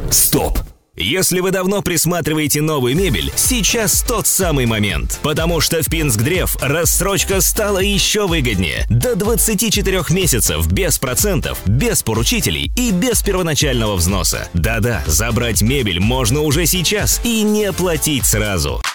Стоп! Если вы давно присматриваете новую мебель, сейчас тот самый момент. Потому что в Пинскдрев рассрочка стала еще выгоднее. До 24 месяцев без процентов, без поручителей и без первоначального взноса. Да-да, забрать мебель можно уже сейчас и не платить сразу.